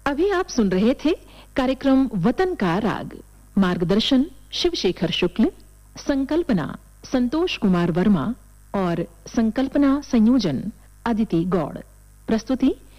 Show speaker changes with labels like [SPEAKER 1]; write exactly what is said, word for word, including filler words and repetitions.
[SPEAKER 1] अभी आप सुन रहे थे कार्यक्रम वतन का राग। मार्गदर्शन शिवशेखर शुक्ल, संकल्पना संतोष कुमार वर्मा और संकल्पना संयोजन अदिति गौड़। प्रस्तुति